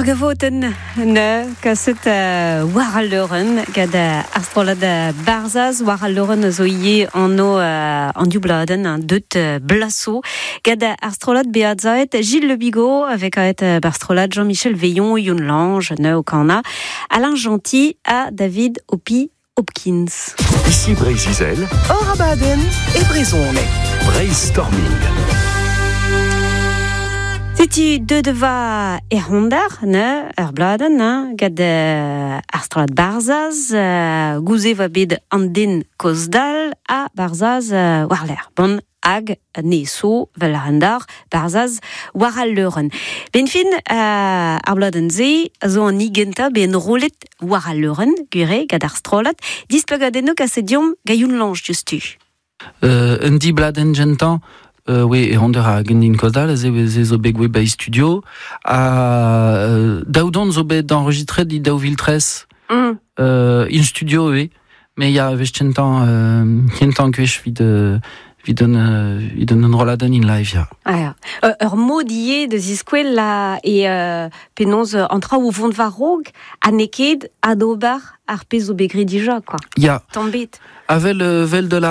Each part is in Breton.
Gevoten ne kaset war al leuren gad astrolad barzaz war al leuren zo ie an du bladen deut blasso gad astrolad beat zaet Gilles Le Bigot avec astrolad Jean-Michel Veillon Youn Lange ne au Cana Alain Gentil à David Hopi Hopkins. Ici Brésil, Orabaden et Brisone. Brainstorming. Zeti deva hondar, ne, bladen, ne, gad astrolad barzaz, gouze va bet an den kozdal a barzaz war l'er. Bon, hag neso vel handar barzaz war al leuren. Ben fin, bladen ze, zo an igenta ben rolet war al leuren, gure gad astrolad, displagadenno kasediom gaioun lange justu. Un di bladen gentan, oui, et on dira gendin kozal, ze zo begwe bei studio, daoudon zo bet d'enregistré di daouviltres, in studio, oui, mais ya vech kentan kwech vid un roladen in live, ya. Ah, ur modier de ziskwel la penoz antra ou vont varog a neked adobar ar pezo begri dija, quoi. Ya. Tambet. Avel vel de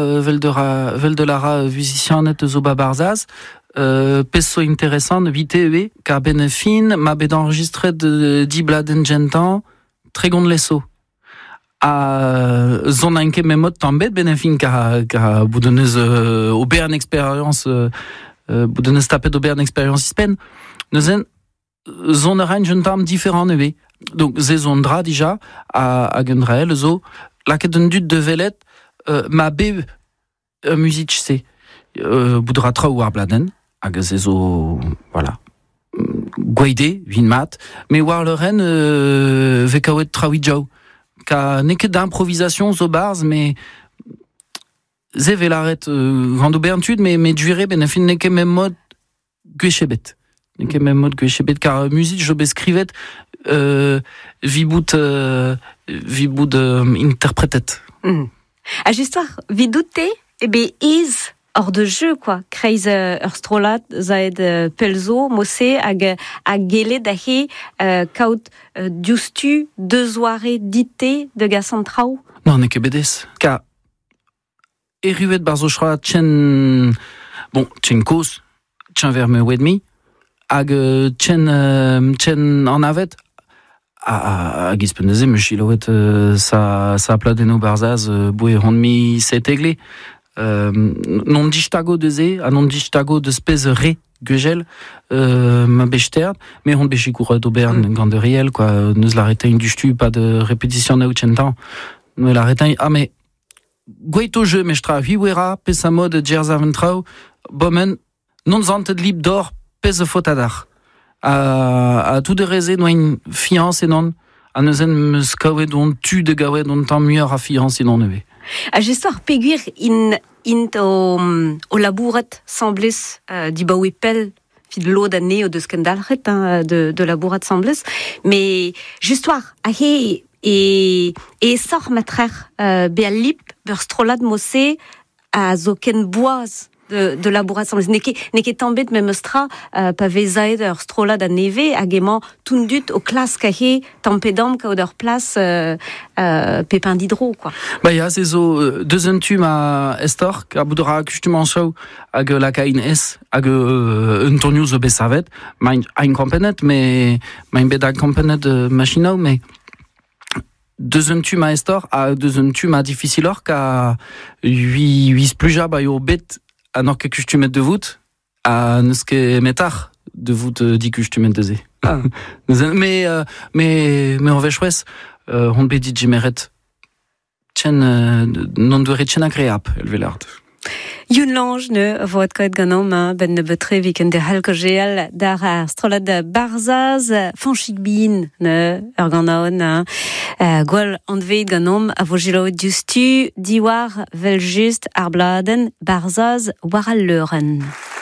lara musicianet zo barzaz, peso intéressant vite ka ben fin ma bet enregistré de di bladen gentan très gond leso. Zon anke memot tambet ben fin ka boudenez obern expérience boudenez tapet obern expérience ispen neuzen zon rein gentam différent neve. Donc ze zon dra déjà a gendrael zo laket un dud de velet ma be music se boudra tra ou ar bladen hag ze zo voilà gwaide vin mat mais war le ren ve kaouet traoui djao ka neket d'improvisation zo barz mais ze velaret gant obertud mais dure ben fin neket même mode gwechebet neket même mode gwechebet car music jo beskrivet vibout interprétet. A justoire, vidoute, is hors de jeu, quoi. Kreis strolat, zaed pelzo, mosse, hag gele dahe, kaut diustu, deux soirées dite de gassantrau. Non, ne kebedes. Ka, eruet barzo chra chen, bon, chen kos, chen verme wedmi, hag chen en avet, a gispendeze me chiloet sa pladeno barzaz boue rondmi set egle non distago de ze a non distago de spez re gugel ma bechterd mais rond bechicour d'Auberne gant de riel quoi neus la retain du stu pas de répétition na uchentan ne la retain mais goito jeu mestra viwera pesa mode jerzaventrau bomen non zanted lib d'or pesa fotadar a tout de reze noin fiance non a neuzen meus kavet on tu de gavet on tant mieux a fiance non neve. A justoire peguir in o labouret sembles di baoue pel fid lo d'année o de skandalret de labouret sembles mais justoire a he et sort matrer beal lip beur strolad mosse a zo ken boaz de labourat sembles neke tambet memestra pave zaed ur strolad a neve hagement tundut o klas kahe tampedam ka oder place pépin d'hydro, quoi. Bah ya c'est zo deuzentum a estor ka boudra justement chau hag la kain es hag un tonio zo besavet mein ein kompenet mais mein beda kompenet machinau mais deuzentum a estor a deuzentum a difficilor ka huis pluja ba yo bet anor que tu mets de voûte à ne ce que metar de voûte dit que tu mets de zé. Mais on va chouesse on be dit jimeret chen non doit chen agréable elle velard. Youn Lange ne voit koet ganom ben ne betre viken de halkogel dar astrolad barzaz fanchik bin ne ur ganaon gwal anveit ganom a vogilo justu diwar vel just ar bladen barzaz war al leuren.